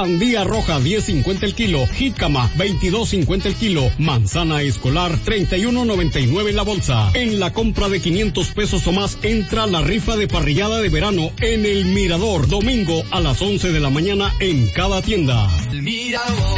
Sandía roja 10.50 el kilo. Jícama 22.50 el kilo. Manzana escolar 31.99 la bolsa. En la compra de 500 pesos o más entra la rifa de parrillada de verano en El Mirador, domingo a las 11 de la mañana en cada tienda. El Mirador.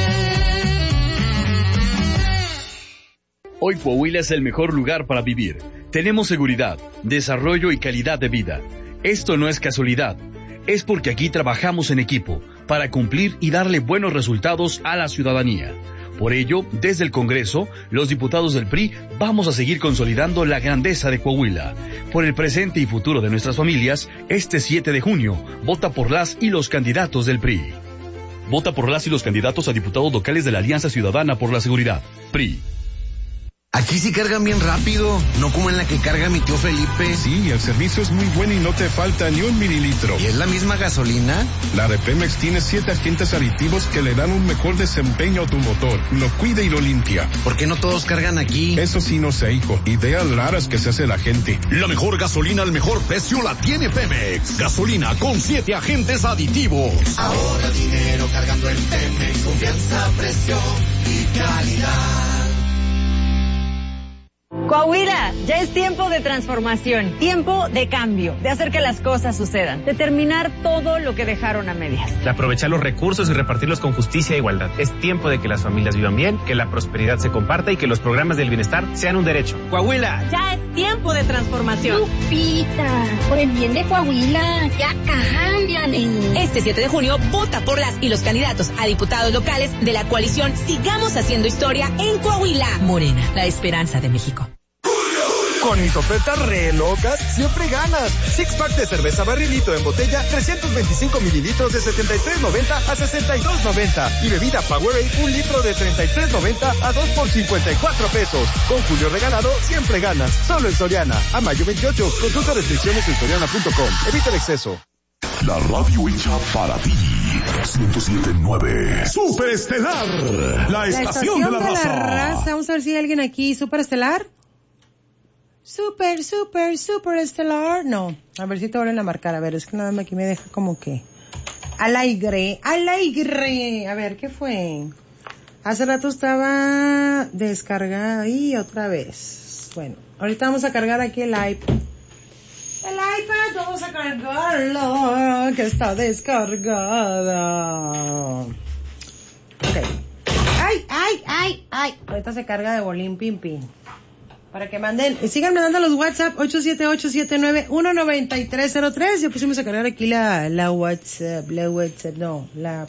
Hoy Coahuila es el mejor lugar para vivir. Tenemos seguridad, desarrollo y calidad de vida. Esto no es casualidad. Es porque aquí trabajamos en equipo para cumplir y darle buenos resultados a la ciudadanía. Por ello, desde el Congreso, los diputados del PRI vamos a seguir consolidando la grandeza de Coahuila. Por el presente y futuro de nuestras familias, este 7 de junio, vota por las y los candidatos del PRI. Vota por las y los candidatos a diputados locales de la Alianza Ciudadana por la Seguridad, PRI. Aquí sí cargan bien rápido, no como en la que carga mi tío Felipe. Sí, el servicio es muy bueno y no te falta ni un mililitro. ¿Y es la misma gasolina? La de Pemex tiene 7 agentes aditivos que le dan un mejor desempeño a tu motor. Lo cuida y lo limpia. ¿Por qué no todos cargan aquí? Eso sí no sé, hijo. Ideas raras que se hace la gente. La mejor gasolina al mejor precio la tiene Pemex. Gasolina con 7 agentes aditivos. Ahorra dinero cargando en Pemex. Confianza, precio y calidad. Coahuila, ya es tiempo de transformación, tiempo de cambio, de hacer que las cosas sucedan, de terminar todo lo que dejaron a medias. De aprovechar los recursos y repartirlos con justicia e igualdad. Es tiempo de que las familias vivan bien, que la prosperidad se comparta y que los programas del bienestar sean un derecho. Coahuila. Ya es tiempo de transformación. Lupita, por el bien de Coahuila, ya cámbiale. Este 7 de junio, vota por las y los candidatos a diputados locales de la coalición Sigamos Haciendo Historia en Coahuila. Morena, la esperanza de México. Con mis ofertas re locas, siempre ganas. Six pack de cerveza Barrilito en botella, 325 mililitros de 73.90 a 62.90. Y bebida Powerade, 1 litro de 33.90 a 2 por 54 pesos. Con Julio regalado, siempre ganas. Solo en Soriana. A mayo 28. Consulta restricciones en soriana.com. Evita el exceso. La radio hecha para ti. 107.9. Superestelar. La estación de la raza. Vamos a ver si hay alguien aquí. ¿Superestelar? Superestelar. No, a ver si te vuelven a marcar. A ver, es que nada más aquí me deja como que al aire. A ver, ¿qué fue? Hace rato estaba descargada y otra vez. Bueno, ahorita vamos a cargar aquí el iPad. El iPad vamos a cargarlo, que está descargada. Ok. Ay. Ahorita se carga de bolín, pim. Para que manden, sigan mandando los WhatsApp 878-791-9303. Ya pusimos a cargar aquí la WhatsApp, no.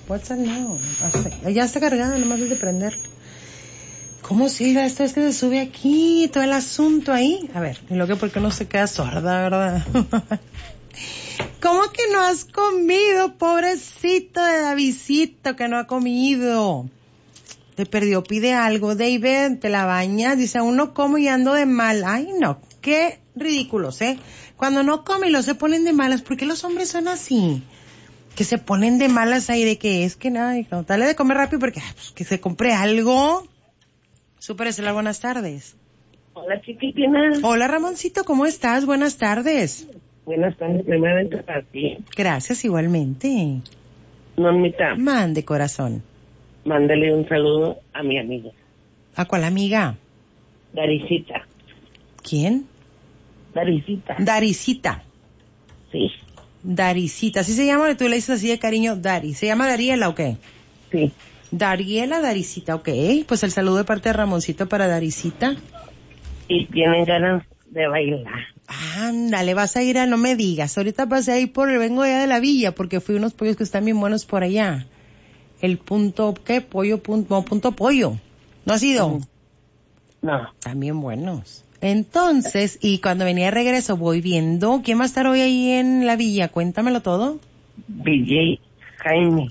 Ya está cargada, nomás es de prender. ¿Cómo silba esto? Es que se sube aquí, todo el asunto ahí. A ver, y lo que porque no se queda sorda, ¿verdad? ¿Cómo que no has comido, pobrecito de Davidcito, que no ha comido? Te perdió, pide algo. David, te la bañas, dice, aún no como y ando de mal. Ay, no, qué ridículos, ¿eh? Cuando no come y lo se ponen de malas, ¿por qué los hombres son así? Que se ponen de malas ahí de que es que nada, no, dale de comer rápido porque pues, que se compre algo. Superestelar, buenas tardes. Hola, chiquitina. Hola, Ramoncito, ¿cómo estás? Buenas tardes. Buenas tardes, primeramente para ti. Gracias, igualmente. Normita. Mande, corazón. Mándale un saludo a mi amiga. ¿A cuál amiga? Darisita. ¿Quién? Darisita. Sí. Darisita, así se llama, tú le dices así de cariño, Dari. ¿Se llama Dariela o qué? Sí. Darisita, ok. Pues el saludo de parte de Ramoncito para Darisita. Y tienen ganas de bailar. Ándale, vas a ir a, no me digas, ahorita pasé ahí vengo allá de la villa, porque fui a unos pollos que están bien buenos por allá. El punto, ¿qué? Punto pollo. ¿No has ido? No. También buenos. Entonces, y cuando venía de regreso voy viendo, ¿quién va a estar hoy ahí en la villa? Cuéntamelo todo. DJ Jaime.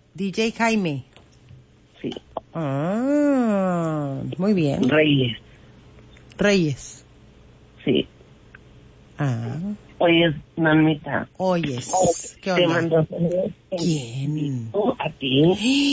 Sí. Ah, muy bien. Reyes. Sí. Ah. Oyes, Normita. Oyes. ¿Qué Te onda? mando saludos. ¿Quién? A ti.